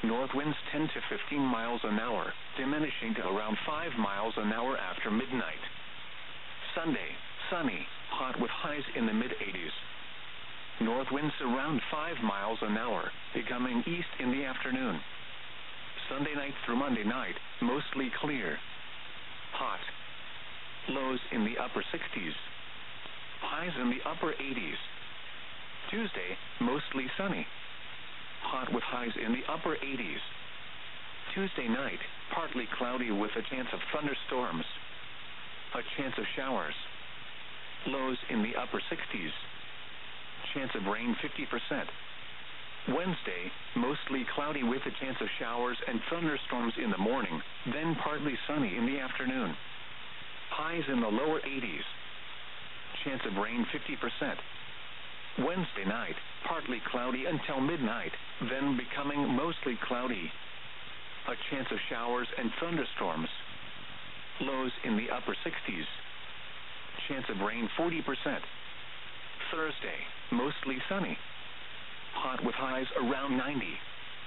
North winds 10 to 15 miles an hour, diminishing to around 5 miles an hour after midnight. Sunday, sunny, hot with highs in the mid-80s. North winds around 5 miles an hour, becoming east in the afternoon. Sunday night through Monday night, mostly clear. Hot. Lows in the upper 60s. Highs in the upper 80s. Tuesday, mostly sunny. Hot with highs in the upper 80s. Tuesday night, partly cloudy with a chance of thunderstorms. A chance of showers. Lows in the upper 60s. Chance of rain 50%. Wednesday, mostly cloudy with a chance of showers and thunderstorms in the morning, then partly sunny in the afternoon. Highs in the lower 80s. Chance of rain 50%. Wednesday night, partly cloudy until midnight, then becoming mostly cloudy. A chance of showers and thunderstorms. Lows in the upper 60s. Chance of rain 40%. Thursday, mostly sunny. Hot with highs around 90.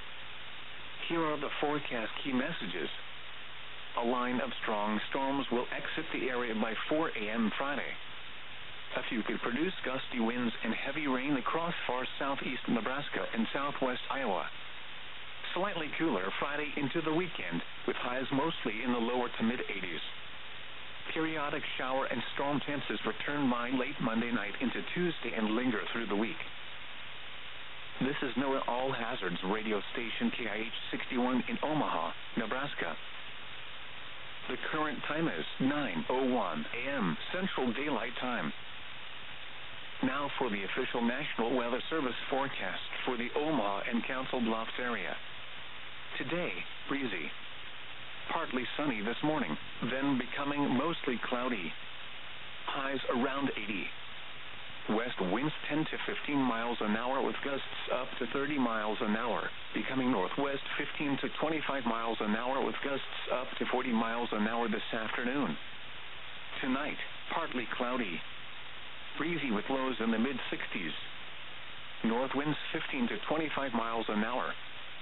Here are the forecast key messages. A line of strong storms will exit the area by 4 a.m. Friday. A few could produce gusty winds and heavy rain across far southeast Nebraska and southwest Iowa. Slightly cooler Friday into the weekend, with highs mostly in the lower to mid-80s. Periodic shower and storm chances return by late Monday night into Tuesday and linger through the week. This is NOAA All Hazards radio station KIH 61 in Omaha, Nebraska. The current time is 9:01 a.m. Central Daylight Time. Now for the official National Weather Service forecast for the Omaha and Council Bluffs area. Today, breezy. Partly sunny this morning, then becoming mostly cloudy. Highs around 80. West winds 10 to 15 miles an hour with gusts up to 30 miles an hour, becoming northwest 15 to 25 miles an hour with gusts up to 40 miles an hour this afternoon. Tonight, partly cloudy. Breezy with lows in the mid-60s. North winds 15 to 25 miles an hour.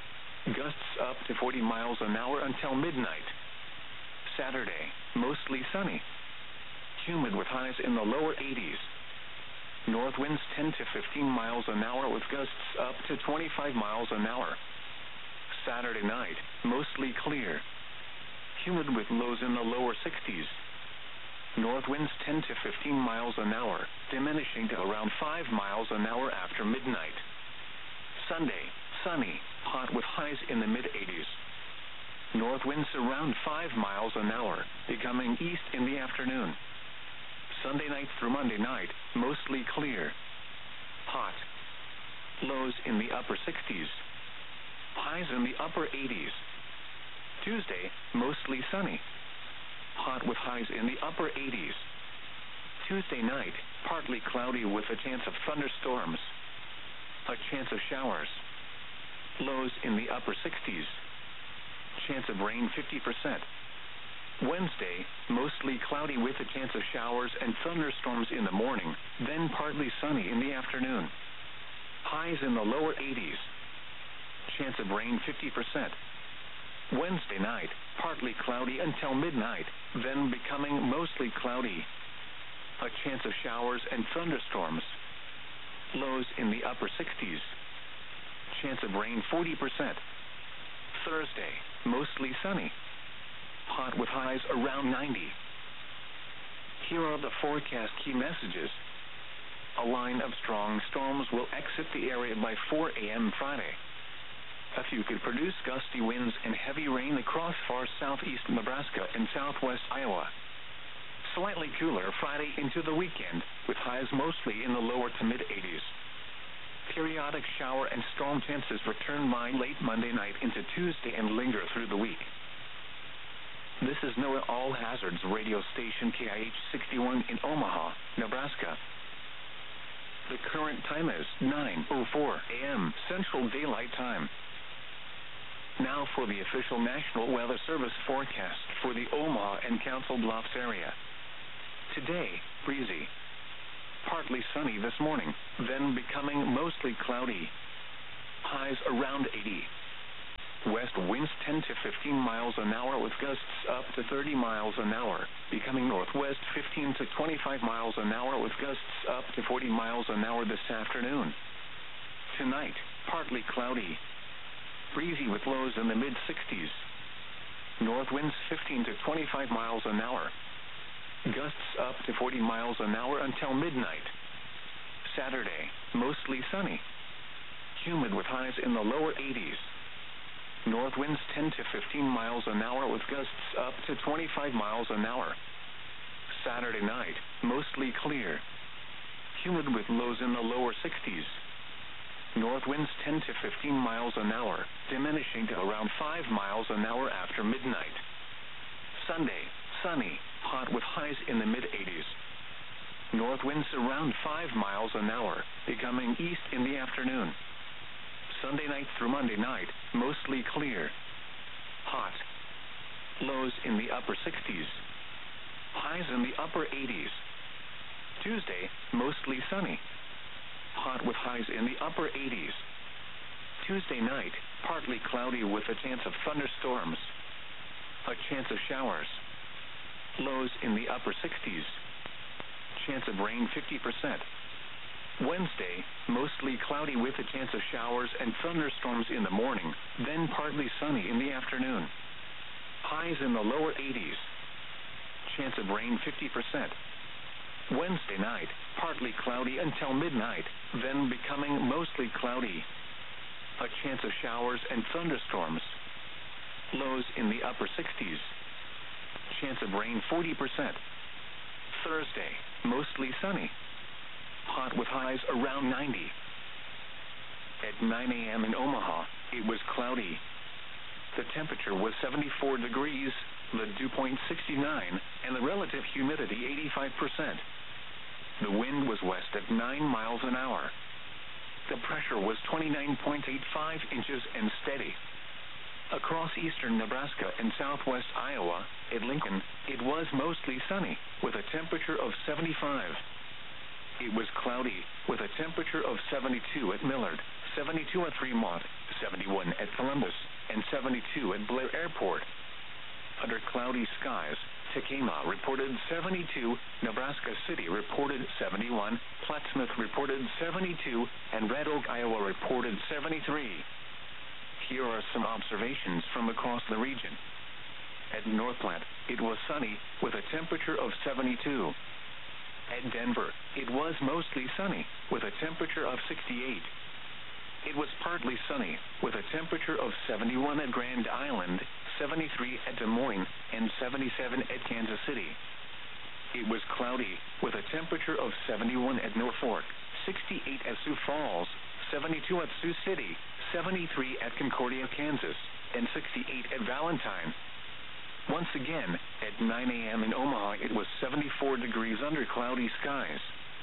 Gusts up to 40 miles an hour until midnight. Saturday, mostly sunny. Humid with highs in the lower 80s. North winds 10 to 15 miles an hour with gusts up to 25 miles an hour. Saturday night, mostly clear. Humid with lows in the lower 60s. North winds 10 to 15 miles an hour, diminishing to around 5 miles an hour after midnight. Sunday, sunny, hot with highs in the mid-80s. North winds around 5 miles an hour, becoming east in the afternoon. Sunday night through Monday night, mostly clear. Hot. Lows in the upper 60s. Highs in the upper 80s. Tuesday, mostly sunny. Hot with highs in the upper 80s. Tuesday night, partly cloudy with a chance of thunderstorms. A chance of showers. Lows in the upper 60s. Chance of rain 50%. Wednesday, mostly cloudy with a chance of showers and thunderstorms in the morning, then partly sunny in the afternoon. Highs in the lower 80s. Chance of rain 50%. Wednesday night, partly cloudy until midnight, then becoming mostly cloudy. A chance of showers and thunderstorms. Lows in the upper 60s. Chance of rain 40%. Thursday, mostly sunny. Hot with highs around 90. Here are the forecast key messages. A line of strong storms will exit the area by 4 a.m. Friday. A few could produce gusty winds and heavy rain across far southeast Nebraska and southwest Iowa. Slightly cooler Friday into the weekend, with highs mostly in the lower to mid-80s. Periodic shower and storm chances return by late Monday night into Tuesday and linger through the week. This is NOAA All Hazards radio station KIH 61 in Omaha, Nebraska. The current time is 9:04 a.m. Central Daylight Time. Now for the official National Weather Service forecast for the Omaha and Council Bluffs area. Today, breezy. Partly sunny this morning, then becoming mostly cloudy. Highs around 80. West winds 10 to 15 miles an hour with gusts up to 30 miles an hour, becoming northwest 15 to 25 miles an hour with gusts up to 40 miles an hour this afternoon. Tonight, partly cloudy. Breezy with lows in the mid-60s. North winds 15 to 25 miles an hour. Gusts up to 40 miles an hour until midnight. Saturday, mostly sunny. Humid with highs in the lower 80s. North winds 10 to 15 miles an hour with gusts up to 25 miles an hour. Saturday night, mostly clear. Humid with lows in the lower 60s. North winds 10 to 15 miles an hour, diminishing to around 5 miles an hour after midnight. Sunday, sunny, hot with highs in the mid-80s. North winds around 5 miles an hour, becoming east in the afternoon. Sunday night through Monday night, mostly clear. Hot. Lows in the upper 60s. Highs in the upper 80s. Tuesday, mostly sunny. Hot with highs in the upper 80s. Tuesday night, partly cloudy with a chance of thunderstorms. A chance of showers. Lows in the upper 60s. Chance of rain 50%. Wednesday, mostly cloudy with a chance of showers and thunderstorms in the morning, then partly sunny in the afternoon. Highs in the lower 80s. Chance of rain 50%. Wednesday night, partly cloudy until midnight, then becoming mostly cloudy. A chance of showers and thunderstorms. Lows in the upper 60s. Chance of rain 40%. Thursday, mostly sunny. Hot with highs around 90. At 9 a.m. in Omaha, it was cloudy. The temperature was 74 degrees, the dew point 69, and the relative humidity 85%. The wind was west at 9 miles an hour. The pressure was 29.85 inches and steady. Across eastern Nebraska and southwest Iowa, at Lincoln, it was mostly sunny, with a temperature of 75. It was cloudy, with a temperature of 72 at Millard, 72 at Fremont, 71 at Columbus, and 72 at Blair Airport. Under cloudy skies, Tekamah reported 72, Nebraska City reported 71, Plattsmouth reported 72, and Red Oak, Iowa reported 73. Here are some observations from across the region. At Northplant, it was sunny, with a temperature of 72. At Denver, it was mostly sunny, with a temperature of 68. It was partly sunny, with a temperature of 71 at Grand Island, 73 at Des Moines, and 77 at Kansas City. It was cloudy, with a temperature of 71 at Norfolk, 68 at Sioux Falls, 72 at Sioux City, 73 at Concordia, Kansas, and 68 at Valentine. Once again, at 9 a.m. in Omaha, it was 74 degrees under cloudy skies.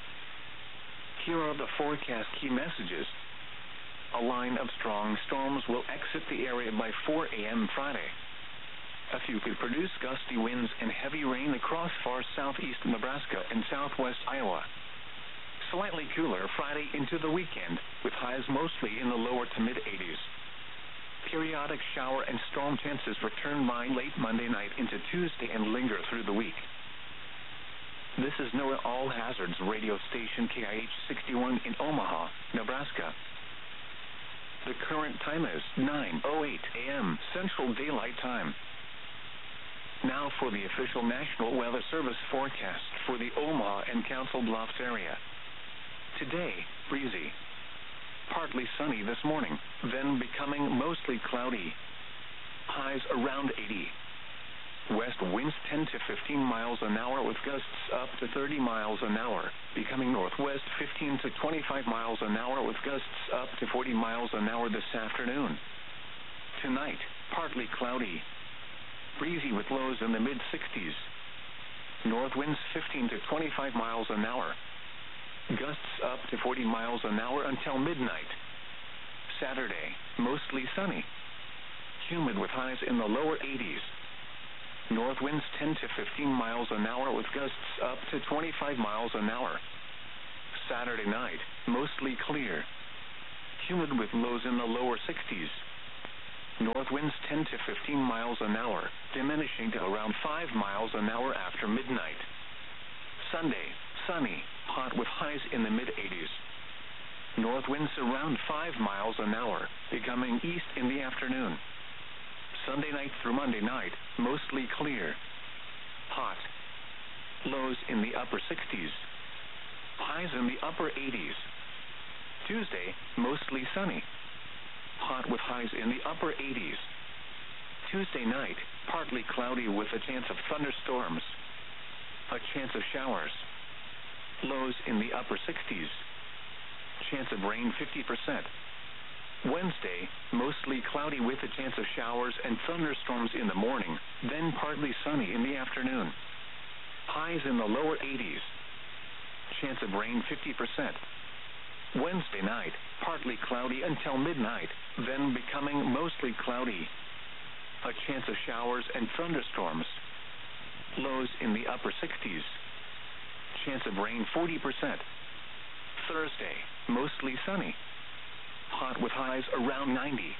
Here are the forecast key messages. A line of strong storms will exit the area by 4 a.m. Friday. A few could produce gusty winds and heavy rain across far southeast Nebraska and southwest Iowa. Slightly cooler Friday into the weekend, with highs mostly in the lower to mid-80s. Periodic shower and storm chances return by late Monday night into Tuesday and linger through the week. This is NOAA All Hazards radio station KIH 61 in Omaha, Nebraska. The current time is 9:08 a.m. Central Daylight Time. Now for the official National Weather Service forecast for the Omaha and Council Bluffs area. Today, breezy. Partly sunny this morning, then becoming mostly cloudy. Highs around 80. West winds 10 to 15 miles an hour with gusts up to 30 miles an hour, becoming northwest 15 to 25 miles an hour with gusts up to 40 miles an hour this afternoon. Tonight, partly cloudy. Breezy with lows in the mid-60s. North winds 15 to 25 miles an hour. Gusts up to 40 miles an hour until midnight. Saturday, mostly sunny. Humid with highs in the lower 80s. North winds 10 to 15 miles an hour with gusts up to 25 miles an hour. Saturday night, mostly clear. Humid with lows in the lower 60s. North winds 10 to 15 miles an hour, diminishing to around 5 miles an hour after midnight. Sunday, sunny, hot with highs in the mid-80s. North winds around 5 miles an hour, becoming east in the afternoon. Sunday night through Monday night, mostly clear. Hot. Lows in the upper 60s. Highs in the upper 80s. Tuesday, mostly sunny. Hot with highs in the upper 80s. Tuesday night, partly cloudy with a chance of thunderstorms. A chance of showers. Lows in the upper 60s. Chance of rain 50%. Wednesday, mostly cloudy with a chance of showers and thunderstorms in the morning, then partly sunny in the afternoon. Highs in the lower 80s. Chance of rain 50%. Wednesday night, partly cloudy until midnight, then becoming mostly cloudy. A chance of showers and thunderstorms. Lows in the upper 60s. Chance of rain 40%. Thursday, mostly sunny. Hot with highs around 90.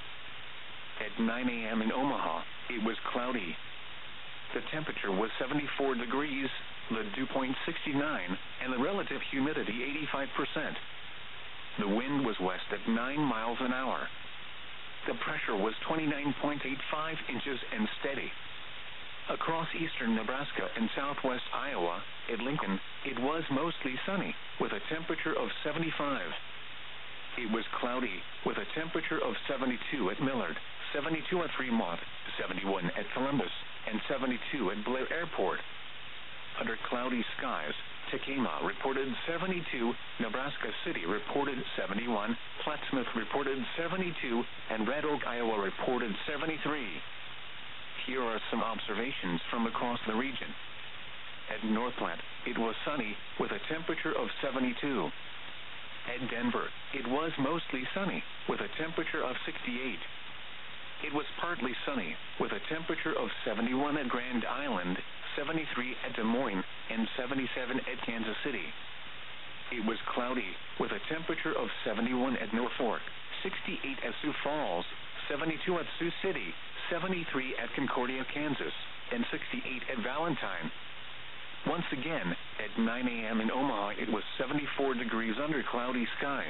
At 9 a.m. in Omaha, it was cloudy. The temperature was 74 degrees, the dew point 69, and the relative humidity 85%. The wind was west at 9 miles an hour. The pressure was 29.85 inches and steady. Across eastern Nebraska and southwest Iowa, at Lincoln, it was mostly sunny, with a temperature of 75. It was cloudy, with a temperature of 72 at Millard, 72 at Fremont, 71 at Columbus, and 72 at Blair Airport. Under cloudy skies, Tekamah reported 72, Nebraska City reported 71, Plattsmouth reported 72, and Red Oak, Iowa reported 73. Here are some observations from across the region. At North Platte, it was sunny, with a temperature of 72. At Denver, it was mostly sunny, with a temperature of 68. It was partly sunny, with a temperature of 71 at Grand Island, 73 at Des Moines, and 77 at Kansas City. It was cloudy, with a temperature of 71 at Norfolk, 68 at Sioux Falls, 72 at Sioux City, 73 at Concordia, Kansas, and 68 at Valentine. Once again, at 9 a.m. in Omaha, it was 74 degrees under cloudy skies.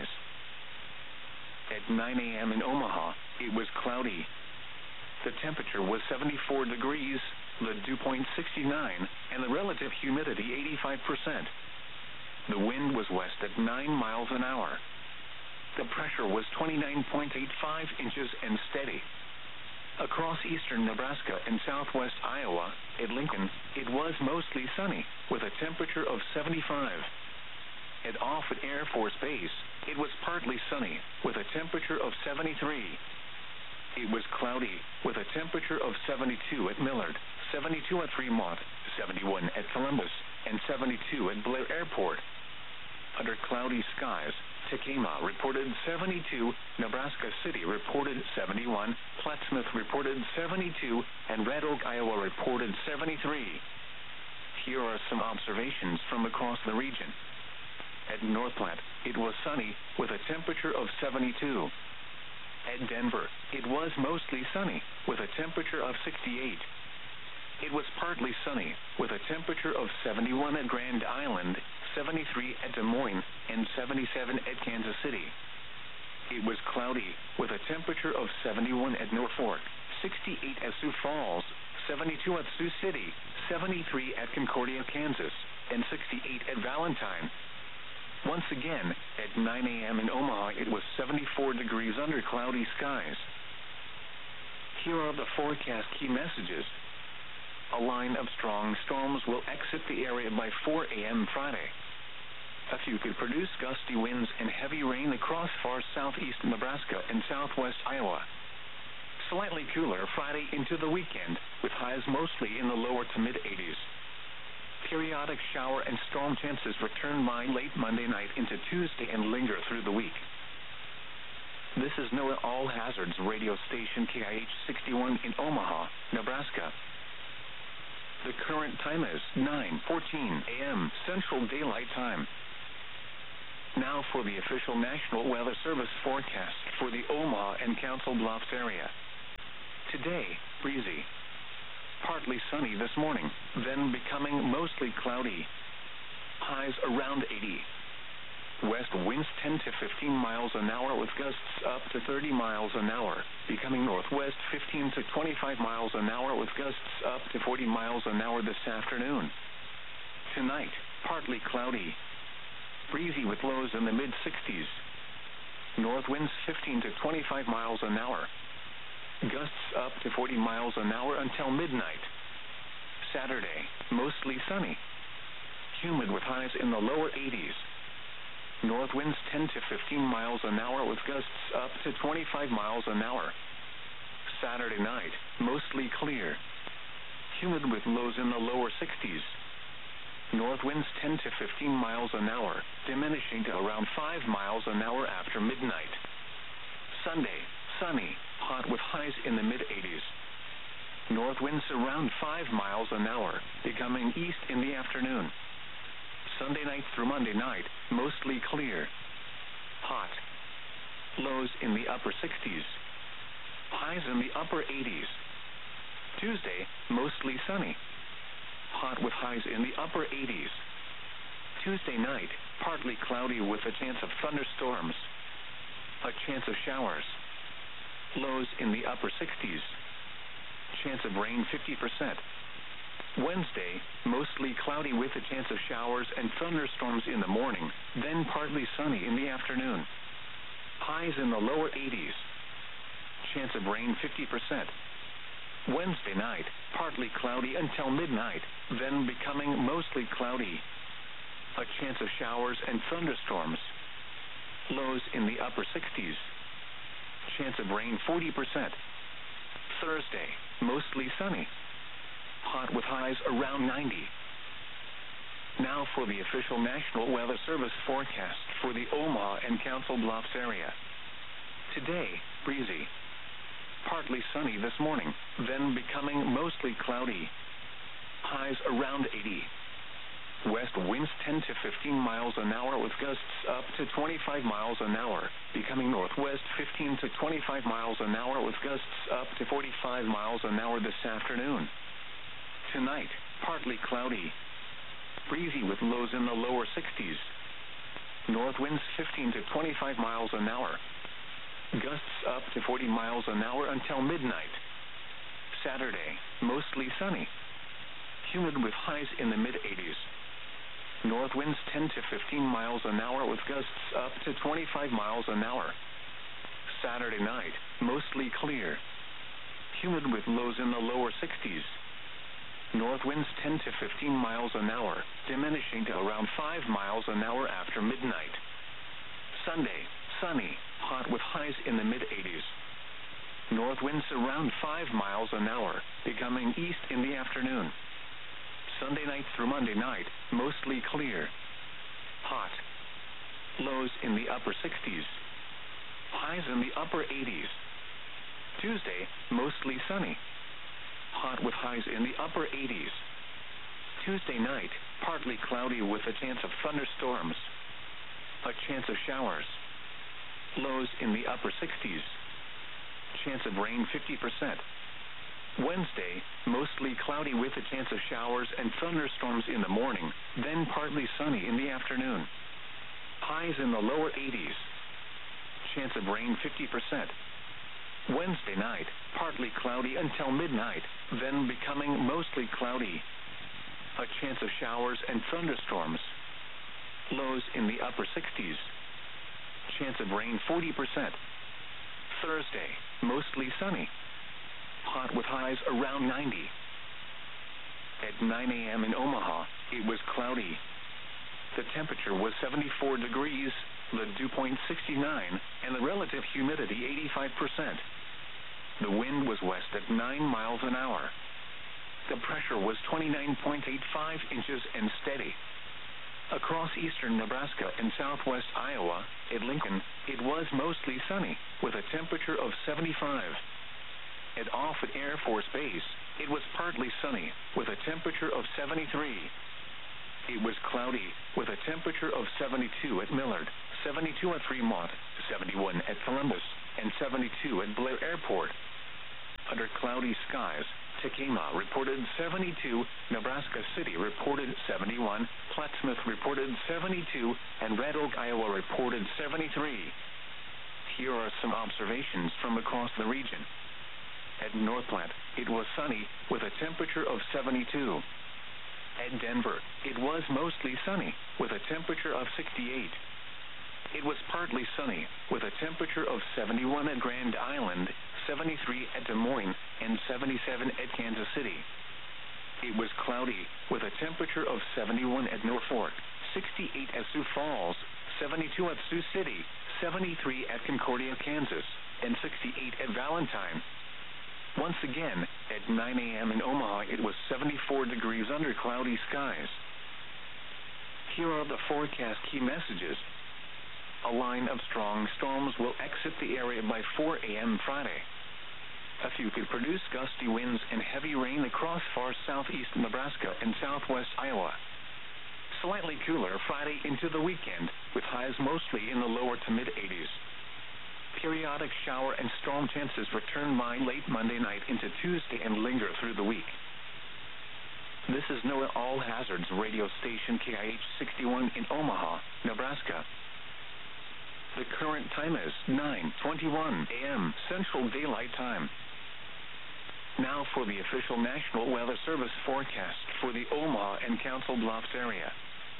At 9 a.m. in Omaha, it was cloudy. The temperature was 74 degrees, the dew point 69, and the relative humidity 85%. The wind was west at 9 miles an hour. The pressure was 29.85 inches and steady. Across eastern Nebraska and southwest Iowa, at Lincoln, it was mostly sunny, with a temperature of 75. At Offutt Air Force Base, it was partly sunny, with a temperature of 73. It was cloudy, with a temperature of 72 at Millard, 72 at Fremont, 71 at Columbus, and 72 at Blair Airport. Under cloudy skies, Tekamah reported 72, Nebraska City reported 71, Plattsmouth reported 72, and Red Oak, Iowa reported 73. Here are some observations from across the region. At North Platte, it was sunny, with a temperature of 72. At Denver, it was mostly sunny, with a temperature of 68. It was partly sunny, with a temperature of 71 at Grand Island, 73 at Des Moines, and 77 at Kansas City. It was cloudy, with a temperature of 71 at Norfolk, 68 at Sioux Falls, 72 at Sioux City, 73 at Concordia, Kansas, and 68 at Valentine. Once again, at 9 a.m. in Omaha, it was 74 degrees under cloudy skies. Here are the forecast key messages. A line of strong storms will exit the area by 4 a.m. Friday. A few could produce gusty winds and heavy rain across far southeast Nebraska and southwest Iowa. Slightly cooler Friday into the weekend, with highs mostly in the lower to mid-80s. Periodic shower and storm chances return by late Monday night into Tuesday and linger through the week. This is NOAA All Hazards radio station KIH 61 in Omaha, Nebraska. The current time is 9:14 a.m. Central Daylight Time. Now for the official National Weather Service forecast for the Omaha and Council Bluffs area. Today, breezy. Partly sunny this morning, then becoming mostly cloudy. Highs around 80. West winds 10 to 15 miles an hour with gusts up to 30 miles an hour, becoming northwest 15 to 25 miles an hour with gusts up to 40 miles an hour this afternoon. Tonight, partly cloudy. Breezy with lows in the mid-60s. North winds 15 to 25 miles an hour. Gusts up to 40 miles an hour until midnight. Saturday, mostly sunny. Humid with highs in the lower 80s. North winds 10 to 15 miles an hour with gusts up to 25 miles an hour. Saturday night, mostly clear. Humid with lows in the lower 60s. North winds 10 to 15 miles an hour, diminishing to around 5 miles an hour after midnight. Sunday, sunny, hot with highs in the mid-80s. North winds around 5 miles an hour, becoming east in the afternoon. Sunday night through Monday night, mostly clear. Hot. Lows in the upper 60s. Highs in the upper 80s. Tuesday, mostly sunny. Hot with highs in the upper 80s. Tuesday night, partly cloudy with a chance of thunderstorms. A chance of showers. Lows in the upper 60s. Chance of rain 50%. Wednesday, mostly cloudy with a chance of showers and thunderstorms in the morning, then partly sunny in the afternoon. Highs in the lower 80s. Chance of rain 50%. Wednesday night, partly cloudy until midnight, then becoming mostly cloudy. A chance of showers and thunderstorms. Lows in the upper 60s. Chance of rain 40%. Thursday, mostly sunny. Hot with highs around 90. Now for the official National Weather Service forecast for the Omaha and Council Bluffs area. Today, breezy. Partly sunny this morning, then becoming mostly cloudy. Highs around 80. West winds 10 to 15 miles an hour with gusts up to 25 miles an hour, becoming northwest 15 to 25 miles an hour with gusts up to 45 miles an hour this afternoon. Tonight, partly cloudy. Breezy with lows in the lower 60s. North winds 15 to 25 miles an hour. Gusts up to 40 miles an hour until midnight. Saturday, mostly sunny. Humid with highs in the mid-80s. North winds 10 to 15 miles an hour with gusts up to 25 miles an hour. Saturday night, mostly clear. Humid with lows in the lower 60s. North winds 10 to 15 miles an hour, diminishing to around 5 miles an hour after midnight. Sunday, sunny, hot with highs in the mid-80s. North winds around 5 miles an hour, becoming east in the afternoon. Sunday night through Monday night, mostly clear. Hot. Lows in the upper 60s. Highs in the upper 80s. Tuesday, mostly sunny. Hot with highs in the upper 80s. Tuesday night, partly cloudy with a chance of thunderstorms. A chance of showers. Lows in the upper 60s. Chance of rain 50%. Wednesday, mostly cloudy with a chance of showers and thunderstorms in the morning, then partly sunny in the afternoon. Highs in the lower 80s. Chance of rain 50%. Wednesday night, partly cloudy until midnight, then becoming mostly cloudy. A chance of showers and thunderstorms. Lows in the upper 60s. Chance of rain 40%. Thursday, mostly sunny. Hot with highs around 90. At 9 a.m. in Omaha, it was cloudy. The temperature was 74 degrees, the dew point 69, and the relative humidity 85%. The wind was west at 9 miles an hour. The pressure was 29.85 inches and steady. Across eastern Nebraska and southwest Iowa, at Lincoln, it was mostly sunny, with a temperature of 75. At Offutt Air Force Base, it was partly sunny, with a temperature of 73. It was cloudy, with a temperature of 72 at Millard, 72 at Fremont, 71 at Columbus, and 72 at Blair Airport. A Under cloudy skies, Tekamah reported 72, Nebraska City reported 71, Plattsmouth reported 72, and Red Oak, Iowa reported 73. Here are some observations from across the region. At North Platte, it was sunny, with a temperature of 72. At Denver, it was mostly sunny, with a temperature of 68. It was partly sunny, with a temperature of 71 at Grand Island, 73 at Des Moines, and 77 at Kansas City. It was cloudy, with a temperature of 71 at Norfolk, 68 at Sioux Falls, 72 at Sioux City, 73 at Concordia, Kansas, and 68 at Valentine. Once again, at 9 a.m. in Omaha, it was 74 degrees under cloudy skies. Here are the forecast key messages. A line of strong storms will exit the area by 4 a.m. Friday. A few could produce gusty winds and heavy rain across far southeast Nebraska and southwest Iowa. Slightly cooler Friday into the weekend, with highs mostly in the lower to mid-80s. Periodic shower and storm chances return by late Monday night into Tuesday and linger through the week. This is NOAA All Hazards radio station KIH 61 in Omaha, Nebraska. The current time is 9:21 a.m. Central Daylight Time. Now for the official National Weather Service forecast for the Omaha and Council Bluffs area.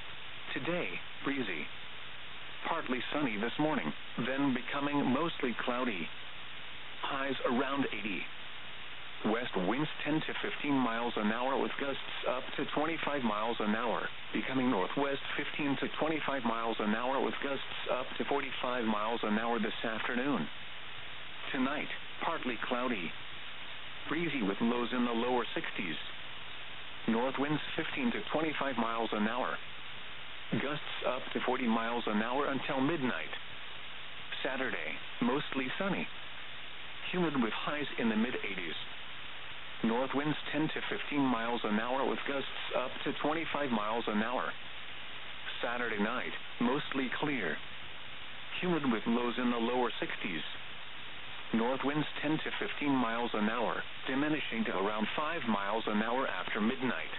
Today, breezy. Partly sunny this morning, then becoming mostly cloudy. Highs around 80. West winds 10 to 15 miles an hour with gusts up to 25 miles an hour, becoming northwest 15 to 25 miles an hour with gusts up to 45 miles an hour this afternoon. Tonight, partly cloudy. Breezy with lows in the lower 60s. North winds 15 to 25 miles an hour. Gusts up to 40 miles an hour until midnight. Saturday, mostly sunny. Humid with highs in the mid-80s. North winds 10 to 15 miles an hour with gusts up to 25 miles an hour. Saturday night, mostly clear. Humid with lows in the lower 60s. North winds 10 to 15 miles an hour, diminishing to around 5 miles an hour after midnight.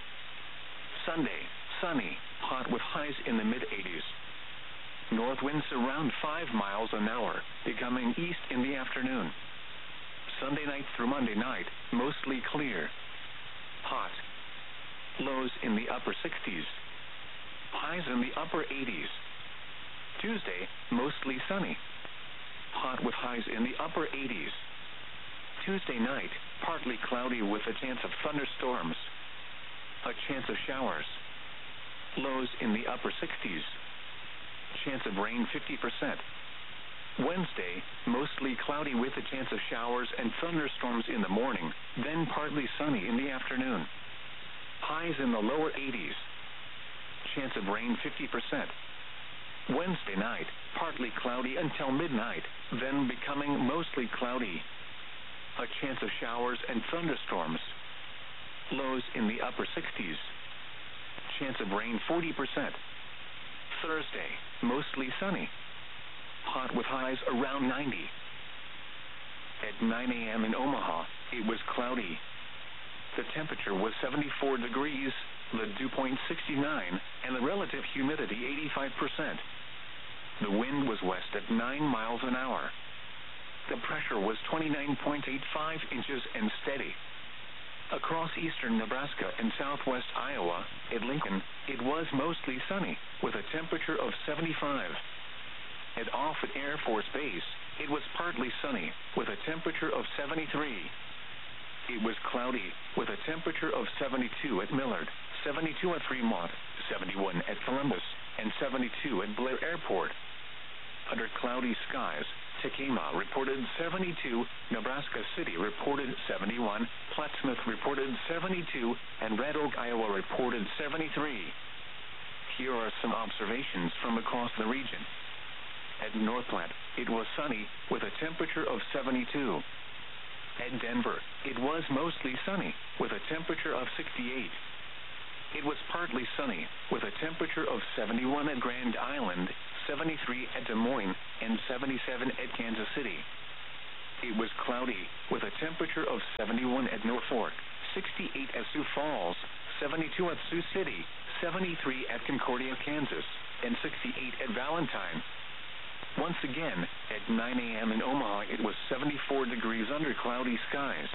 Sunday, sunny, hot with highs in the mid-80s. North winds around 5 miles an hour, becoming east in the afternoon. Sunday night through Monday night, mostly clear. Hot. Lows in the upper 60s. Highs in the upper 80s. Tuesday, mostly sunny. Hot with highs in the upper 80s. Tuesday night, partly cloudy with a chance of thunderstorms. A chance of showers. Lows in the upper 60s. Chance of rain 50%. Wednesday, mostly cloudy with a chance of showers and thunderstorms in the morning, then partly sunny in the afternoon. Highs in the lower 80s. Chance of rain 50%. Wednesday night, partly cloudy until midnight, then becoming mostly cloudy. A chance of showers and thunderstorms. Lows in the upper 60s. Chance of rain 40%. Thursday, mostly sunny. Hot with highs around 90. At 9 a.m. in Omaha, it was cloudy. The temperature was 74 degrees, the dew point 69, and the relative humidity 85%. The wind was west at 9 miles an hour. The pressure was 29.85 inches and steady. Across eastern Nebraska and southwest Iowa, at Lincoln, it was mostly sunny, with a temperature of 75. At Offutt Air Force Base, it was partly sunny, with a temperature of 73. It was cloudy, with a temperature of 72 at Millard, 72 at Fremont, 71 at Columbus, and 72 at Blair Airport. Under cloudy skies, Tekamah reported 72, Nebraska City reported 71, Plattsmouth reported 72, and Red Oak, Iowa reported 73. Here are some observations from across the region. At North Platte, it was sunny, with a temperature of 72. At Denver, it was mostly sunny, with a temperature of 68. It was partly sunny, with a temperature of 71 at Grand Island, 73 at Des Moines, and 77 at Kansas City. It was cloudy, with a temperature of 71 at Norfolk, 68 at Sioux Falls, 72 at Sioux City, 73 at Concordia, Kansas, and 68 at Valentine. Once again, at 9 a.m. in Omaha, it was 74 degrees under cloudy skies.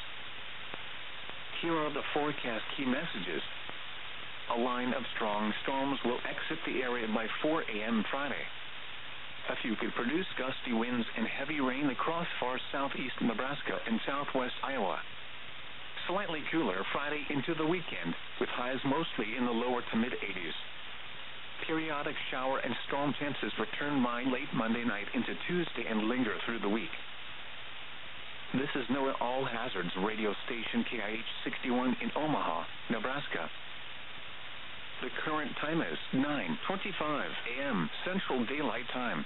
Here are the forecast key messages. A line of strong storms will exit the area by 4 a.m. Friday. A few could produce gusty winds and heavy rain across far southeast Nebraska and southwest Iowa. Slightly cooler Friday into the weekend, with highs mostly in the lower to mid-80s. Periodic shower and storm chances return by late Monday night into Tuesday and linger through the week. This is NOAA All Hazards radio station KIH 61 in Omaha, Nebraska. The current time is 9:25 a.m. Central Daylight Time.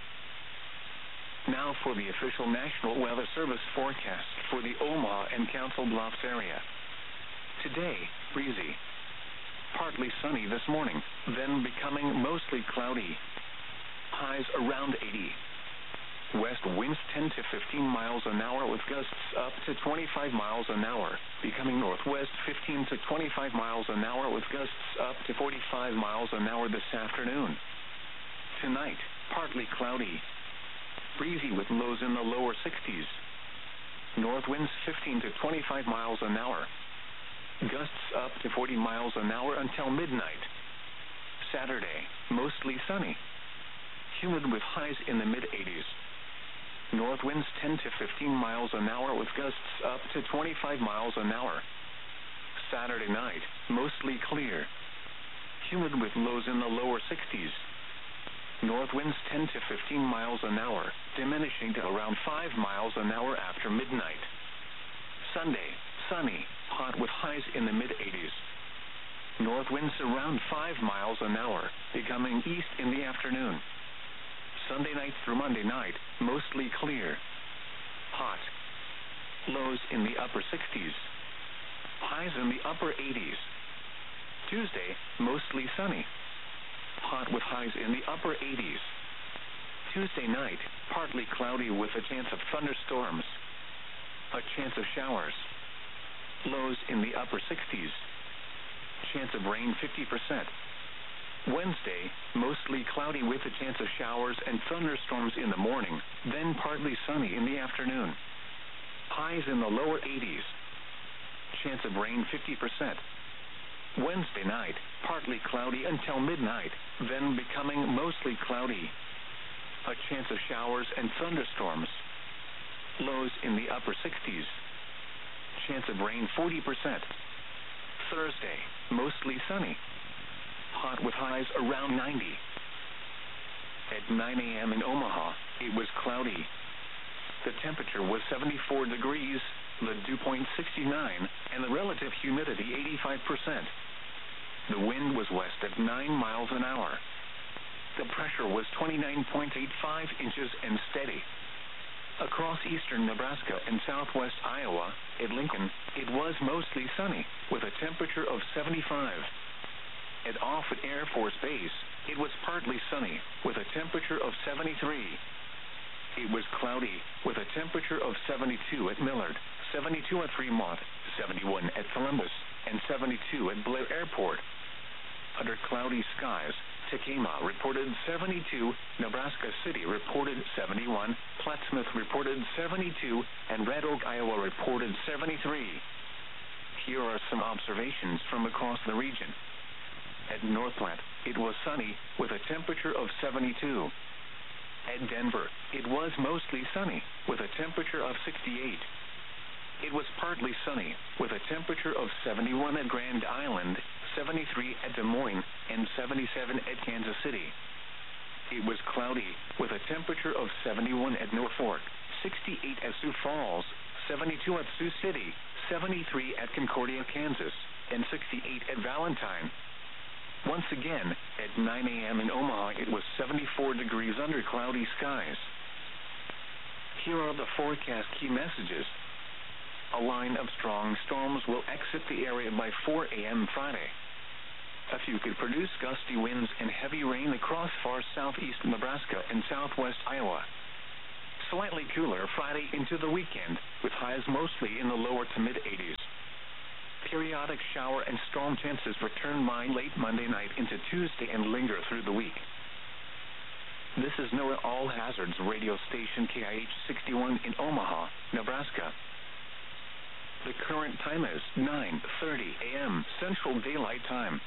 Now for the official National Weather Service forecast for the Omaha and Council Bluffs area. Today, breezy. Partly sunny this morning, then becoming mostly cloudy. Highs around 80. West winds 10 to 15 miles an hour with gusts up to 25 miles an hour, becoming northwest 15 to 25 miles an hour with gusts up to 45 miles an hour this afternoon. Tonight, partly cloudy. Breezy with lows in the lower 60s. North winds 15 to 25 miles an hour. Gusts up to 40 miles an hour until midnight. Saturday, mostly sunny. Humid with highs in the mid-80s. North winds 10 to 15 miles an hour with gusts up to 25 miles an hour. Saturday night, mostly clear. Humid with lows in the lower 60s. North winds 10 to 15 miles an hour, diminishing to around 5 miles an hour after midnight. Sunday, sunny, hot with highs in the mid-80s. North winds around 5 miles an hour, becoming east in the afternoon. Sunday night through Monday night, mostly clear. Hot. Lows in the upper 60s. Highs in the upper 80s. Tuesday, mostly sunny. Hot with highs in the upper 80s. Tuesday night, partly cloudy with a chance of thunderstorms. A chance of showers. Lows in the upper 60s. Chance of rain 50%. Wednesday, mostly cloudy with a chance of showers and thunderstorms in the morning, then partly sunny in the afternoon. Highs in the lower 80s. Chance of rain 50%. Wednesday night, partly cloudy until midnight, then becoming mostly cloudy. A chance of showers and thunderstorms. Lows in the upper 60s. Chance of rain 40%. Thursday, mostly sunny. Hot with highs around 90. At 9 a.m. in Omaha, it was cloudy. The temperature was 74 degrees, the dew point 69, and the relative humidity 85%. The wind was west at 9 miles an hour. The pressure was 29.85 inches and steady. Across eastern Nebraska and southwest Iowa, at Lincoln, it was mostly sunny, with a temperature of 75. At Offutt Air Force Base, it was partly sunny, with a temperature of 73. It was cloudy, with a temperature of 72 at Millard, 72 at Fremont, 71 at Columbus, and 72 at Blair Airport. Under cloudy skies, Tekamah reported 72, Nebraska City reported 71, Plattsmouth reported 72, and Red Oak, Iowa reported 73. Here are some observations from across the region. At North Platte, it was sunny, with a temperature of 72. At Denver, it was mostly sunny, with a temperature of 68. It was partly sunny, with a temperature of 71 at Grand Island, 73 at Des Moines, and 77 at Kansas City. It was cloudy, with a temperature of 71 at Norfolk, 68 at Sioux Falls, 72 at Sioux City, 73 at Concordia, Kansas, and 68 at Valentine. Once again, at 9 a.m. in Omaha, it was 74 degrees under cloudy skies. Here are the forecast key messages. A line of strong storms will exit the area by 4 a.m. Friday. A few could produce gusty winds and heavy rain across far southeast Nebraska and southwest Iowa. Slightly cooler Friday into the weekend, with highs mostly in the lower to mid-80s. Periodic shower and storm chances return by late Monday night into Tuesday and linger through the week. This is NOAA All Hazards radio station KIH 61 in Omaha, Nebraska. The current time is 9:30 a.m. Central Daylight Time.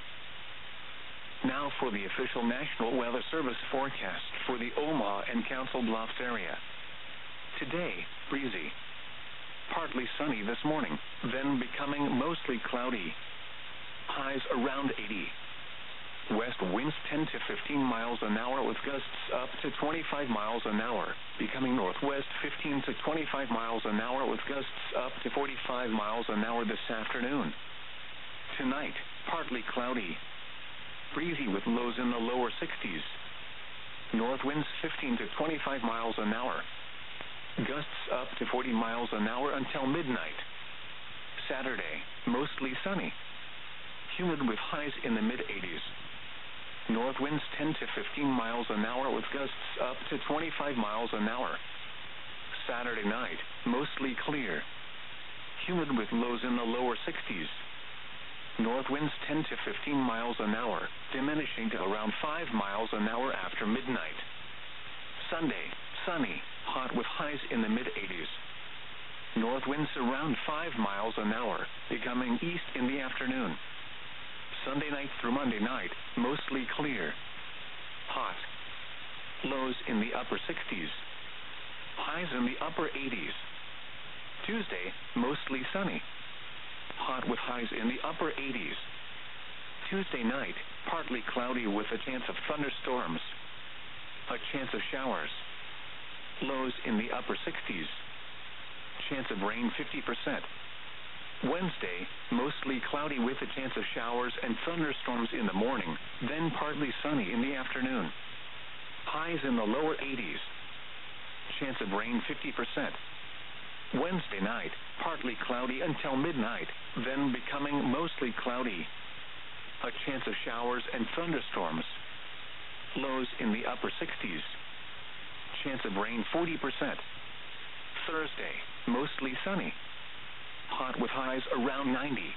Now for the official National Weather Service forecast for the Omaha and Council Bluffs area. Today, breezy. Partly sunny this morning, then becoming mostly cloudy. Highs around 80. West winds 10 to 15 miles an hour with gusts up to 25 miles an hour, becoming northwest 15 to 25 miles an hour with gusts up to 45 miles an hour this afternoon. Tonight, partly cloudy. Breezy with lows in the lower 60s. North winds 15 to 25 miles an hour. Gusts up to 40 miles an hour until midnight. Saturday, mostly sunny. Humid with highs in the mid-80s. North winds 10 to 15 miles an hour with gusts up to 25 miles an hour. Saturday night, mostly clear. Humid with lows in the lower 60s. North winds 10 to 15 miles an hour, diminishing to around 5 miles an hour after midnight. Sunday, sunny, hot with highs in the mid-80s. North winds around 5 miles an hour, becoming east in the afternoon. Sunday night through Monday night, mostly clear. Hot. Lows in the upper 60s. Highs in the upper 80s. Tuesday, mostly sunny. Hot with highs in the upper 80s. Tuesday night, partly cloudy with a chance of thunderstorms. A chance of showers. Lows in the upper 60s. Chance of rain 50%. Wednesday, mostly cloudy with a chance of showers and thunderstorms in the morning, then partly sunny in the afternoon. Highs in the lower 80s. Chance of rain 50%. Wednesday night, partly cloudy until midnight, then becoming mostly cloudy. A chance of showers and thunderstorms. Lows in the upper 60s. Chance of rain 40%. Thursday, mostly sunny. Hot with highs around 90.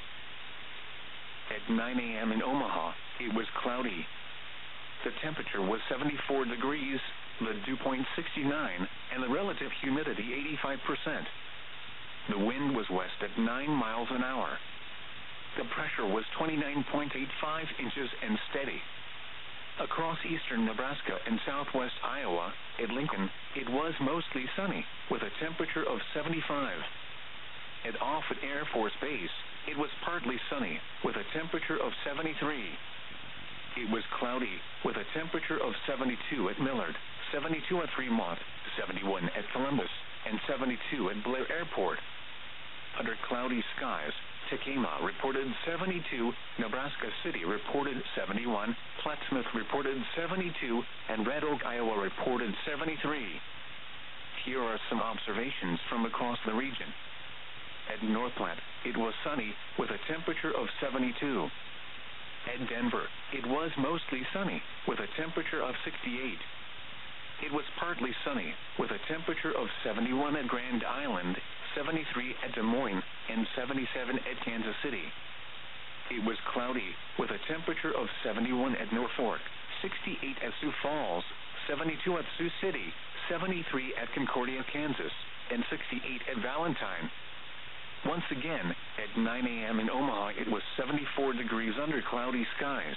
At 9 a.m. in Omaha, it was cloudy. The temperature was 74 degrees, the dew point 69, and the relative humidity 85%. The wind was west at 9 miles an hour. The pressure was 29.85 inches and steady. Across eastern Nebraska and southwest Iowa, at Lincoln, it was mostly sunny, with a temperature of 75. At Offutt Air Force Base, it was partly sunny, with a temperature of 73. It was cloudy, with a temperature of 72 at Millard, 72 at Fremont, 71 at Columbus, and 72 at Blair Airport. Under cloudy skies, Tekamah reported 72, Nebraska City reported 71, Plattsmouth reported 72, and Red Oak, Iowa reported 73. Here are some observations from across the region. At North Platte, it was sunny, with a temperature of 72. At Denver, it was mostly sunny, with a temperature of 68. It was partly sunny, with a temperature of 71 at Grand Island, 73 at Des Moines, and 77 at Kansas City. It was cloudy, with a temperature of 71 at Norfolk, 68 at Sioux Falls, 72 at Sioux City, 73 at Concordia, Kansas, and 68 at Valentine. Once again, at 9 a.m. in Omaha, it was 74 degrees under cloudy skies.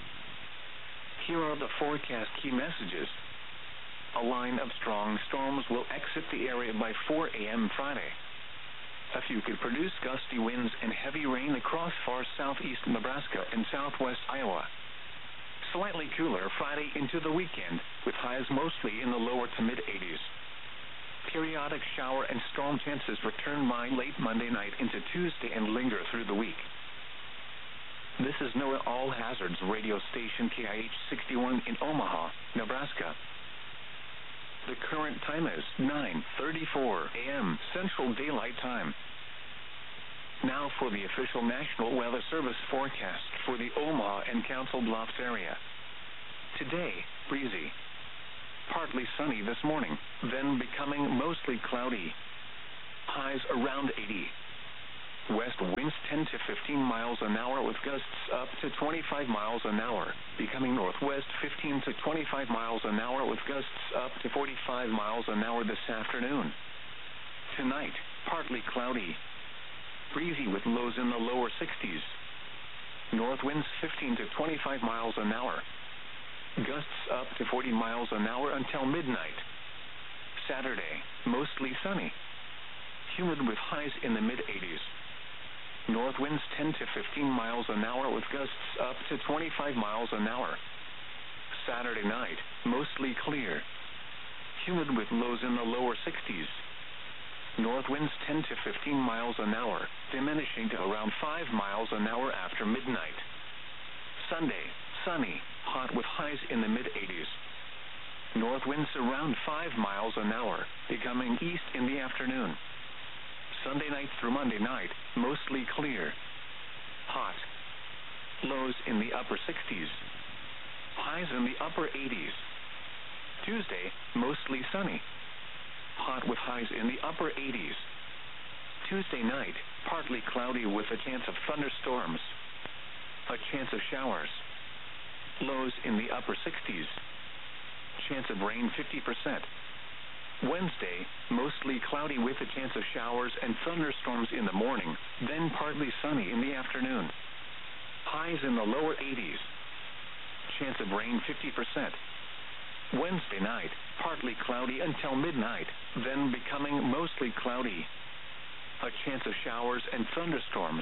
Here are the forecast key messages. A line of strong storms will exit the area by 4 a.m. Friday. A few could produce gusty winds and heavy rain across far southeast Nebraska and southwest Iowa. Slightly cooler Friday into the weekend, with highs mostly in the lower to mid-80s. Periodic shower and storm chances return by late Monday night into Tuesday and linger through the week. This is NOAA All Hazards radio station KIH 61 in Omaha, Nebraska. The current time is 9:34 a.m. Central Daylight Time. Now for the official National Weather Service forecast for the Omaha and Council Bluffs area. Today, breezy. partly sunny this morning, then becoming mostly cloudy. Highs around 80. West winds 10 to 15 miles an hour with gusts up to 25 miles an hour, becoming northwest 15 to 25 miles an hour with gusts up to 45 miles an hour this afternoon. Tonight, partly cloudy. Breezy with lows in the lower 60s. North winds 15 to 25 miles an hour. Gusts up to 40 miles an hour until midnight. Saturday, mostly sunny. Humid with highs in the mid-80s. North winds 10 to 15 miles an hour with gusts up to 25 miles an hour. Saturday night, mostly clear. Humid with lows in the lower 60s. North winds 10 to 15 miles an hour, diminishing to around 5 miles an hour after midnight. Sunday, sunny, hot with highs in the mid-80s. North winds around 5 miles an hour, becoming east in the afternoon. Sunday night through Monday night, mostly clear. Hot. Lows in the upper 60s. Highs in the upper 80s. Tuesday, mostly sunny. Hot with highs in the upper 80s. Tuesday night, partly cloudy with a chance of thunderstorms. A chance of showers. Lows in the upper 60s. Chance of rain 50%. Wednesday, mostly cloudy with a chance of showers and thunderstorms in the morning, then partly sunny in the afternoon. Highs in the lower 80s. Chance of rain 50%. Wednesday night, partly cloudy until midnight, then becoming mostly cloudy. A chance of showers and thunderstorms.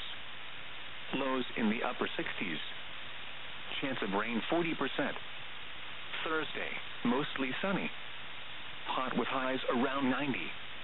Lows in the upper 60s. Chance of rain 40%. Thursday, mostly sunny. Hot with highs around 90.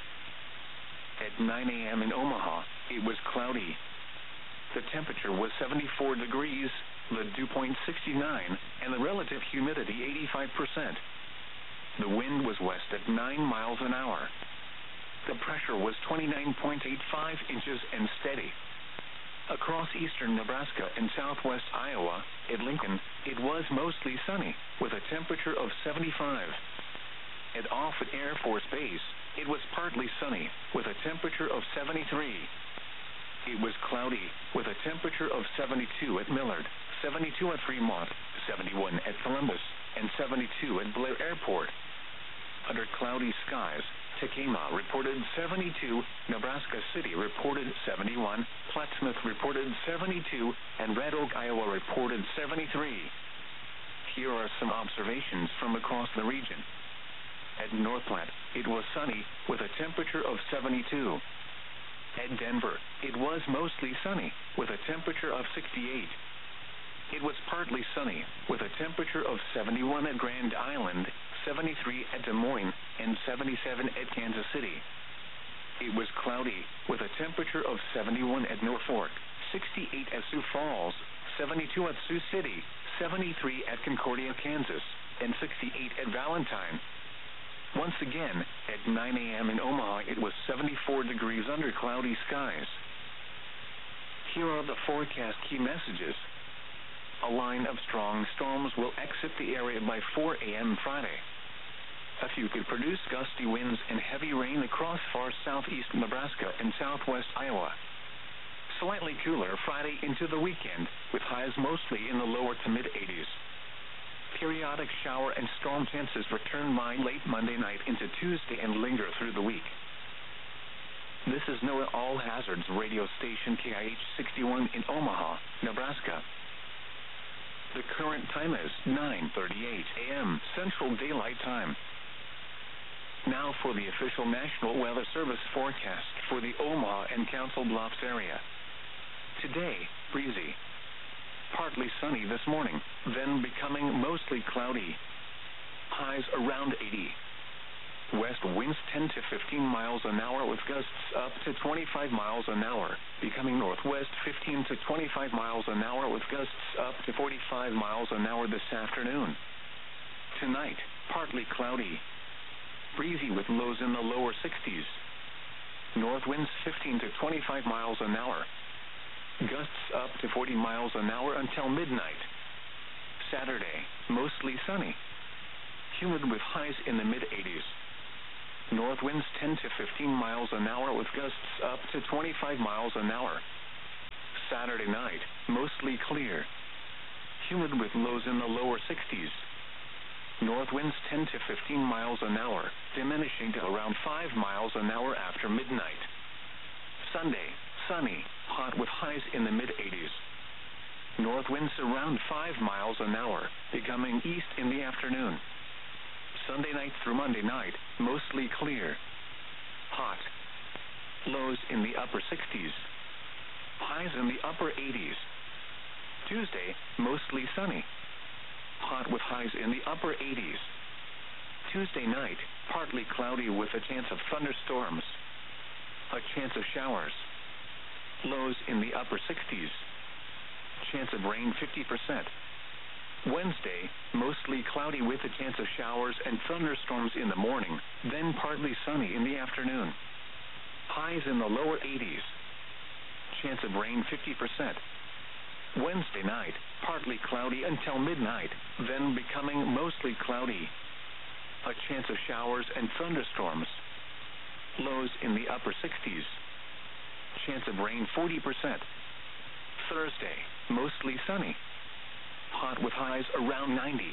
At 9 a.m. in Omaha, it was cloudy. The temperature was 74 degrees, the dew point 69, and the relative humidity 85%. The wind was west at 9 miles an hour. The pressure was 29.85 inches and steady. Across eastern Nebraska and southwest Iowa, at Lincoln, it was mostly sunny, with a temperature of 75. At Offutt Air Force Base, it was partly sunny, with a temperature of 73. It was cloudy, with a temperature of 72 at Millard, 72 at Fremont, 71 at Columbus, and 72 at Blair Airport. Under cloudy skies, Tekamah reported 72, Nebraska City reported 71, Plattsmouth reported 72, and Red Oak, Iowa reported 73. Here are some observations from across the region. At North Platte, it was sunny, with a temperature of 72. At Denver, it was mostly sunny, with a temperature of 68. It was partly sunny, with a temperature of 71 at Grand Island, 73 at Des Moines, and 77 at Kansas City. It was cloudy, with a temperature of 71 at Norfolk, 68 at Sioux Falls, 72 at Sioux City, 73 at Concordia, Kansas, and 68 at Valentine. Once again, at 9 a.m. in Omaha, it was 74 degrees under cloudy skies. Here are the forecast key messages. A line of strong storms will exit the area by 4 a.m. Friday. A few could produce gusty winds and heavy rain across far southeast Nebraska and southwest Iowa. Slightly cooler Friday into the weekend, with highs mostly in the lower to mid-80s. Periodic shower and storm chances return by late Monday night into Tuesday and linger through the week. This is NOAA All Hazards radio station KIH 61 in Omaha, Nebraska. The current time is 9:38 a.m. Central Daylight Time. Now for the official National Weather Service forecast for the Omaha and Council Bluffs area. Today, breezy. Partly sunny this morning, then becoming mostly cloudy. Highs around 80. West winds 10 to 15 miles an hour with gusts up to 25 miles an hour, becoming northwest 15 to 25 miles an hour with gusts up to 45 miles an hour this afternoon. Tonight, partly cloudy. Breezy with lows in the lower 60s. North winds 15 to 25 miles an hour. Gusts up to 40 miles an hour until midnight. Saturday, mostly sunny. humid with highs in the mid-80s. North winds 10 to 15 miles an hour with gusts up to 25 miles an hour. Saturday night, mostly clear. Humid with lows in the lower 60s. North winds 10 to 15 miles an hour, diminishing to around 5 miles an hour after midnight. Sunday, sunny, hot with highs in the mid-80s. North winds around 5 miles an hour, becoming east in the afternoon. Sunday night through Monday night, mostly clear. Hot. Lows in the upper 60s. Highs in the upper 80s. Tuesday, mostly sunny. Hot with highs in the upper 80s. Tuesday night, partly cloudy with a chance of thunderstorms. A chance of showers. Lows in the upper 60s. Chance of rain 50%. Wednesday, mostly cloudy with a chance of showers and thunderstorms in the morning, then partly sunny in the afternoon. Highs in the lower 80s. Chance of rain 50%. Wednesday night, partly cloudy until midnight, then becoming mostly cloudy. A chance of showers and thunderstorms. Lows in the upper 60s. Chance of rain 40%. Thursday, mostly sunny. Hot with highs around 90.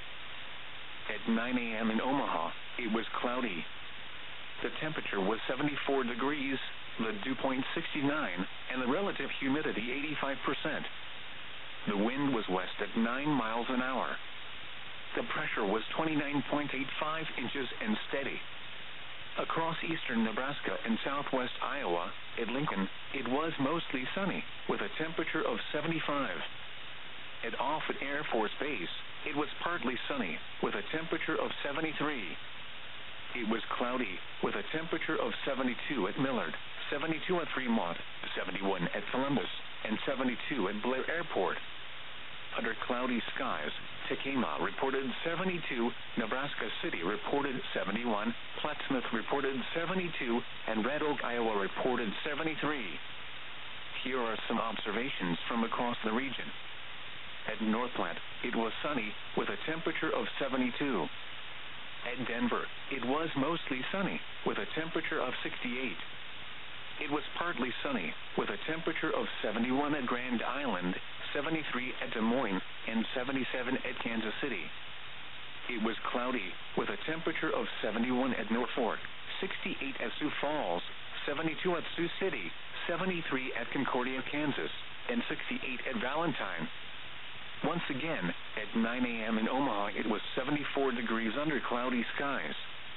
At 9 a.m. in Omaha, it was cloudy. The temperature was 74 degrees, the dew point 69, and the relative humidity 85%. The wind was west at 9 miles an hour. The pressure was 29.85 inches and steady. Across eastern Nebraska and southwest Iowa, at Lincoln, it was mostly sunny, with a temperature of 75. At Offutt Air Force Base, it was partly sunny, with a temperature of 73. It was cloudy, with a temperature of 72 at Millard, 72 at Fremont, 71 at Columbus, and 72 at Blair Airport. Under cloudy skies, Tekamah reported 72, Nebraska City reported 71, Plattsmouth reported 72, and Red Oak, Iowa reported 73. Here are some observations from across the region. At North Platte, it was sunny, with a temperature of 72. At Denver, it was mostly sunny, with a temperature of 68. It was partly sunny, with a temperature of 71 at Grand Island, 73 at Des Moines, and 77 at Kansas City. It was cloudy, with a temperature of 71 at Norfolk, 68 at Sioux Falls, 72 at Sioux City, 73 at Concordia, Kansas, and 68 at Valentine. Once again, at 9 a.m. in Omaha, it was 74 degrees under cloudy skies.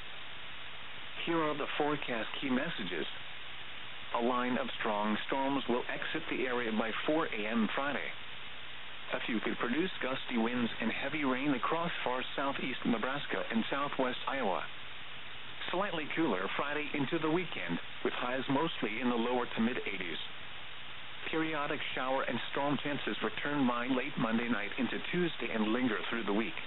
Here are the forecast key messages. A line of strong storms will exit the area by 4 a.m. Friday. A few could produce gusty winds and heavy rain across far southeast Nebraska and southwest Iowa. Slightly cooler Friday into the weekend, with highs mostly in the lower to mid-80s. Periodic shower and storm chances return by late Monday night into Tuesday and linger through the week.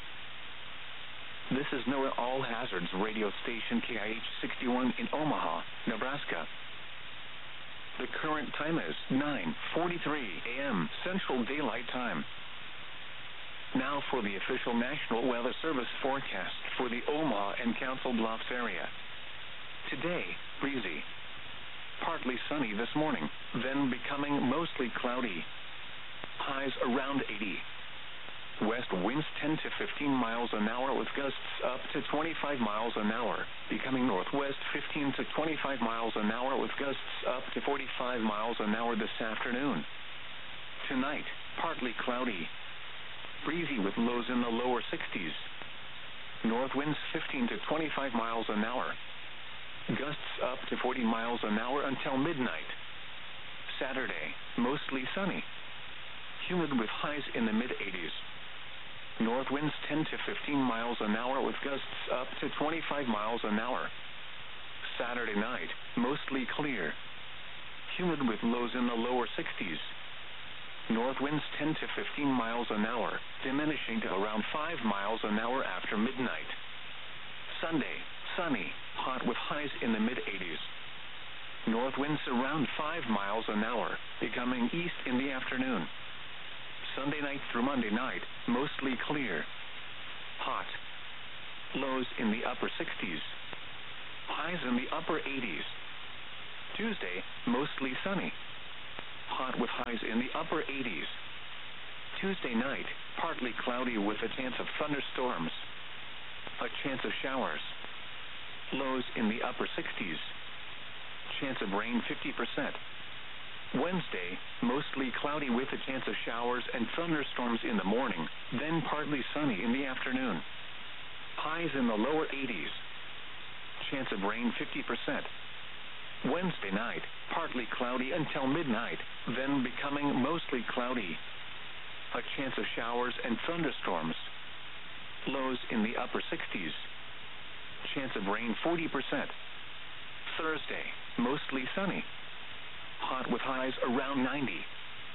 This is NOAA All Hazards radio station KIH 61 in Omaha, Nebraska. The current time is 9:43 a.m. Central Daylight Time. Now for the official National Weather Service forecast for the Omaha and Council Bluffs area. Today, breezy. Partly sunny this morning, then becoming mostly cloudy. Highs around 80. West winds 10 to 15 miles an hour with gusts up to 25 miles an hour, becoming northwest 15 to 25 miles an hour with gusts up to 45 miles an hour this afternoon. Tonight, partly cloudy. Breezy with lows in the lower 60s. North winds 15 to 25 miles an hour. Gusts up to 40 miles an hour until midnight. Saturday, mostly sunny. Humid with highs in the mid-80s. North winds 10 to 15 miles an hour with gusts up to 25 miles an hour. Saturday night, mostly clear. Humid with lows in the lower 60s. North winds 10 to 15 miles an hour, diminishing to around 5 miles an hour after midnight. Sunday, sunny, hot with highs in the mid-80s. North winds around 5 miles an hour, becoming east in the afternoon. Sunday night through Monday night, mostly clear. Hot. Lows in the upper 60s. Highs in the upper 80s. Tuesday, mostly sunny. Hot with highs in the upper 80s. Tuesday night, partly cloudy with a chance of thunderstorms. A chance of showers. Lows in the upper 60s. Chance of rain 50%. Wednesday, mostly cloudy with a chance of showers and thunderstorms in the morning, then partly sunny in the afternoon. Highs in the lower 80s. Chance of rain 50%. Wednesday night, partly cloudy until midnight, then becoming mostly cloudy. A chance of showers and thunderstorms. Lows in the upper 60s. Chance of rain 40%. Thursday, mostly sunny. Hot with highs around 90.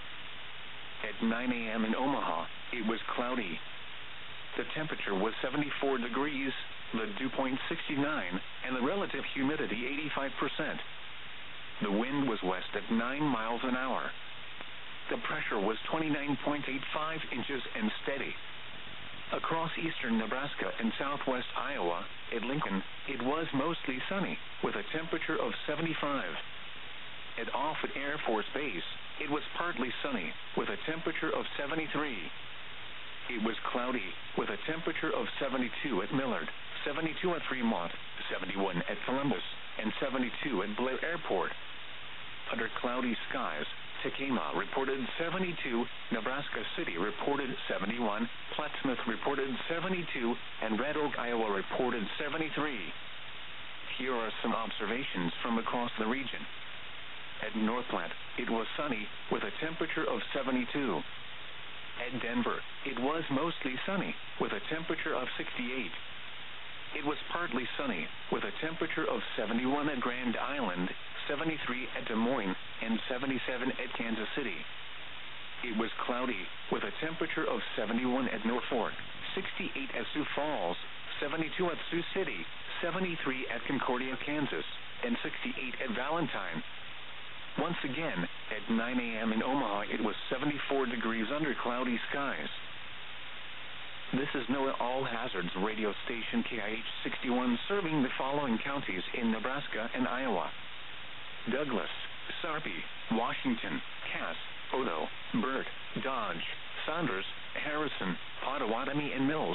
At 9 a.m. in Omaha, it was cloudy. The temperature was 74 degrees, the dew point 69, and the relative humidity 85%. The wind was west at 9 miles an hour. The pressure was 29.85 inches and steady. Across eastern Nebraska and southwest Iowa, at Lincoln, it was mostly sunny, with a temperature of 75. At Offutt Air Force Base, it was partly sunny, with a temperature of 73. It was cloudy, with a temperature of 72 at Millard, 72 at Fremont, 71 at Columbus, and 72 at Blair Airport. Under cloudy skies, Tekamah reported 72, Nebraska City reported 71, Plattsmouth reported 72, and Red Oak, Iowa reported 73. Here are some observations from across the region. At North Platte, it was sunny, with a temperature of 72. At Denver, it was mostly sunny, with a temperature of 68. It was partly sunny, with a temperature of 71 at Grand Island, 73 at Des Moines, and 77 at Kansas City. It was cloudy, with a temperature of 71 at Norfolk, 68 at Sioux Falls, 72 at Sioux City, 73 at Concordia, Kansas, and 68 at Valentine. Once again, at 9 a.m. in Omaha, it was 74 degrees under cloudy skies. This is NOAA All Hazards radio station KIH-61 serving the following counties in Nebraska and Iowa: Douglas, Sarpy, Washington, Cass, Odo, Burt, Dodge, Saunders, Harrison, Pottawatomie, and Mills.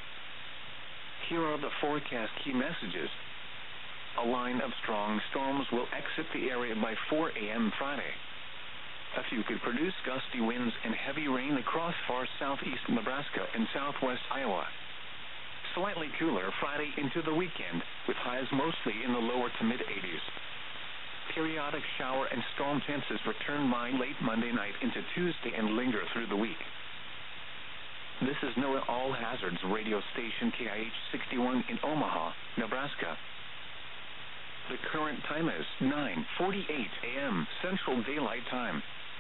Here are the forecast key messages. A line of strong storms will exit the area by 4 a.m. Friday. A few could produce gusty winds and heavy rain across far southeast Nebraska and southwest Iowa. Slightly cooler Friday into the weekend, with highs mostly in the lower to mid-80s. Periodic shower and storm chances return by late Monday night into Tuesday and linger through the week. This is NOAA All Hazards radio station KIH-61 in Omaha, Nebraska. The current time is 9:48 a.m. Central Daylight Time.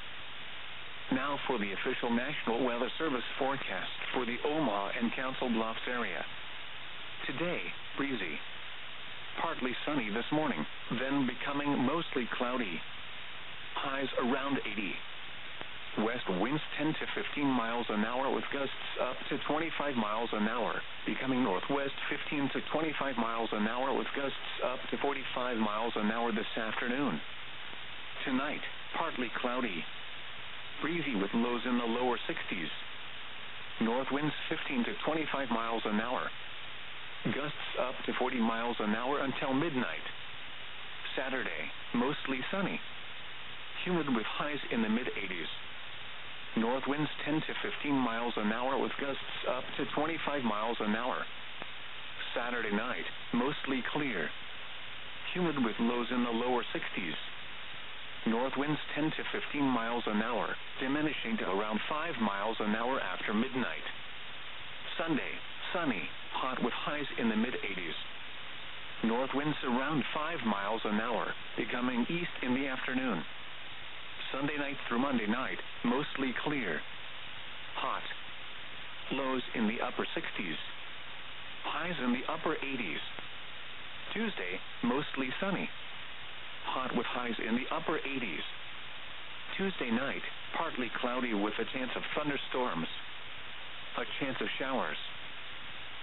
Now for the official National Weather Service forecast for the Omaha and Council Bluffs area. Today, breezy. Partly sunny this morning, then becoming mostly cloudy. Highs around 80. West winds 10 to 15 miles an hour with gusts up to 25 miles an hour, becoming northwest 15 to 25 miles an hour with gusts up to 45 miles an hour this afternoon. Tonight, partly cloudy. Breezy with lows in the lower 60s. North winds 15 to 25 miles an hour. Gusts up to 40 miles an hour until midnight. Saturday, mostly sunny. Humid with highs in the mid-80s. North winds 10 to 15 miles an hour with gusts up to 25 miles an hour. Saturday night, mostly clear. Humid with lows in the lower 60s. North winds 10 to 15 miles an hour, diminishing to around 5 miles an hour after midnight. Sunday, sunny, hot with highs in the mid-80s. North winds around 5 miles an hour, becoming east in the afternoon. Sunday night through Monday night, mostly clear. Hot. Lows in the upper 60s. Highs in the upper 80s. Tuesday, mostly sunny. Hot with highs in the upper 80s. Tuesday night, partly cloudy with a chance of thunderstorms. A chance of showers.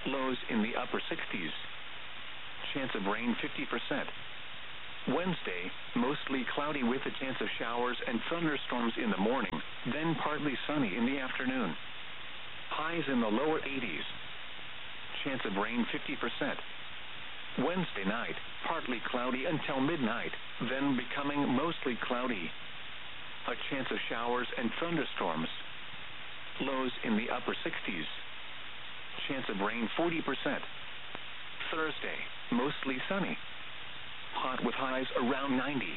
Lows in the upper 60s. Chance of rain 50%. Wednesday, mostly cloudy with a chance of showers and thunderstorms in the morning, then partly sunny in the afternoon. Highs in the lower 80s. Chance of rain 50%. Wednesday night, partly cloudy until midnight, then becoming mostly cloudy. A chance of showers and thunderstorms. Lows in the upper 60s. Chance of rain 40%. Thursday, mostly sunny. Hot with highs around 90.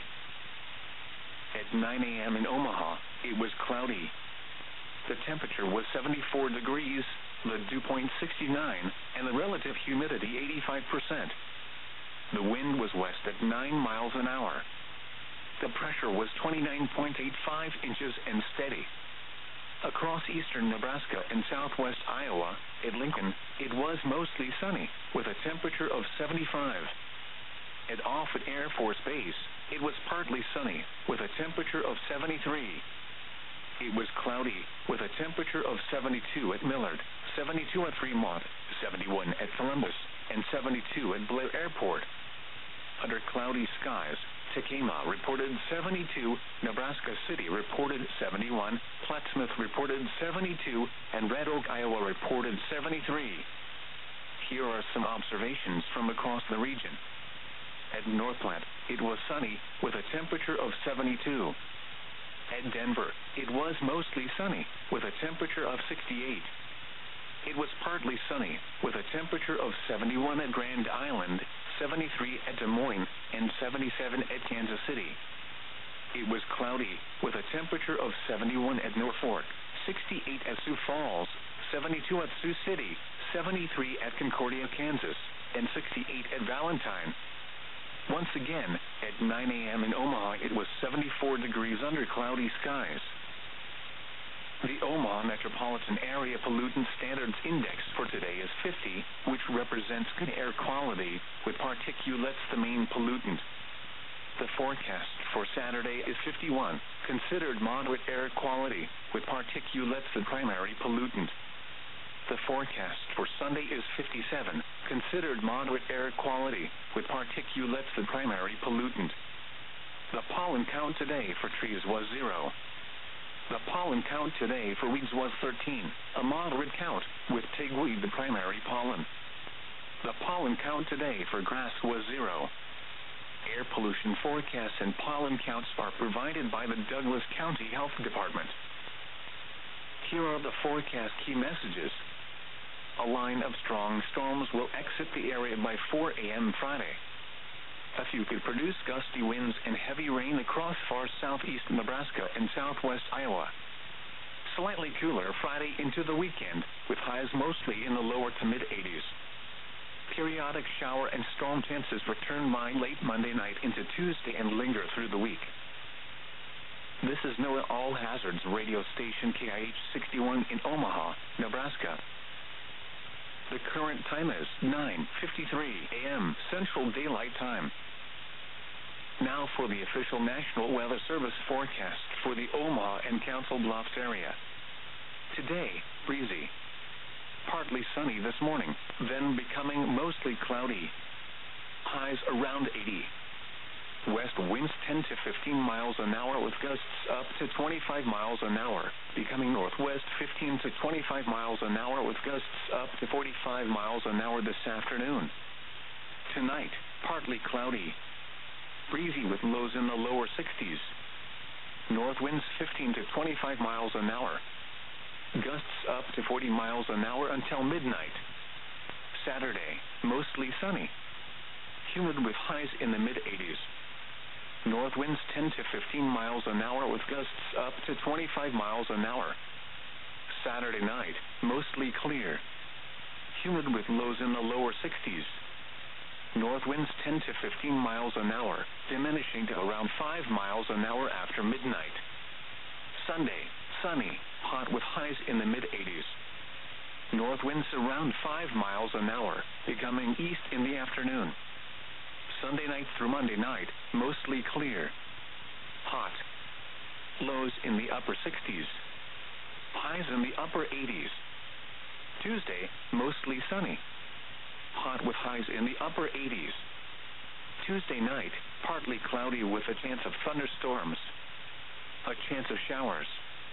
At 9 a.m. in Omaha, it was cloudy. The temperature was 74 degrees, the dew point 69, and the relative humidity 85%. The wind was west at 9 miles an hour. The pressure was 29.85 inches and steady. Across eastern Nebraska and southwest Iowa, at Lincoln, it was mostly sunny, with a temperature of 75. At Offutt Air Force Base, it was partly sunny, with a temperature of 73. It was cloudy, with a temperature of 72 at Millard, 72 at Fremont, 71 at Columbus, and 72 at Blair Airport. Under cloudy skies, Tekamah reported 72, Nebraska City reported 71, Plattsmouth reported 72, and Red Oak, Iowa reported 73. Here are some observations from across the region. At North Platte, it was sunny, with a temperature of 72. At Denver, it was mostly sunny, with a temperature of 68. It was partly sunny, with a temperature of 71 at Grand Island, 73 at Des Moines, and 77 at Kansas City. It was cloudy, with a temperature of 71 at Norfolk, 68 at Sioux Falls, 72 at Sioux City, 73 at Concordia, Kansas, and 68 at Valentine. Once again, at 9 a.m. in Omaha, it was 74 degrees under cloudy skies. The Omaha Metropolitan Area Pollutant Standards Index for today is 50, which represents good air quality, with particulates the main pollutant. The forecast for Saturday is 51, considered moderate air quality, with particulates the primary pollutant. The forecast for Sunday is 57, considered moderate air quality, with particulates the primary pollutant. The pollen count today for trees was 0. The pollen count today for weeds was 13, a moderate count, with pigweed the primary pollen. The pollen count today for grass was 0. Air pollution forecasts and pollen counts are provided by the Douglas County Health Department. Here are the forecast key messages. A line of strong storms will exit the area by 4 a.m. Friday. A few could produce gusty winds and heavy rain across far southeast Nebraska and southwest Iowa. Slightly cooler Friday into the weekend, with highs mostly in the lower to mid-80s. Periodic shower and storm chances return by late Monday night into Tuesday and linger through the week. This is NOAA All Hazards radio station KIH 61 in Omaha, Nebraska. The current time is 9:53 a.m. Central Daylight Time. Now for the official National Weather Service forecast for the Omaha and Council Bluffs area. Today, breezy. Partly sunny this morning, then becoming mostly cloudy. Highs around 80. West winds 10 to 15 miles an hour with gusts up to 25 miles an hour, becoming northwest 15 to 25 miles an hour with gusts up to 45 miles an hour this afternoon. Tonight, partly cloudy. Breezy with lows in the lower 60s. North winds 15 to 25 miles an hour. Gusts up to 40 miles an hour until midnight. Saturday, mostly sunny. Humid with highs in the mid-80s. North winds 10 to 15 miles an hour with gusts up to 25 miles an hour. Saturday night, mostly clear. Humid with lows in the lower 60s. North winds 10 to 15 miles an hour, diminishing to around 5 miles an hour after midnight. Sunday, sunny, hot with highs in the mid-80s. North winds around 5 miles an hour, becoming east in the afternoon. Sunday night through Monday night, mostly clear. Hot. Lows in the upper 60s. Highs in the upper 80s. Tuesday, mostly sunny, hot with highs in the upper 80s. Tuesday night, partly cloudy with a chance of thunderstorms. A chance of showers.